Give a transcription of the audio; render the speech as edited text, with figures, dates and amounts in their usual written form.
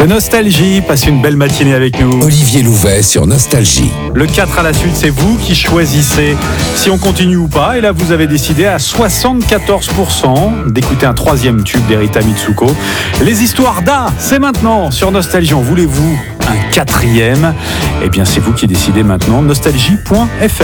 C'est Nostalgie, passez une belle matinée avec nous. Olivier Louvet sur Nostalgie. Le 4 à la suite, c'est vous qui choisissez si on continue ou pas. Et là, vous avez décidé à 74% d'écouter un troisième tube d'Erita Mitsuko. Les histoires d'A, c'est maintenant sur Nostalgie. En voulez-vous un quatrième ? Eh bien, c'est vous qui décidez maintenant. Nostalgie.fr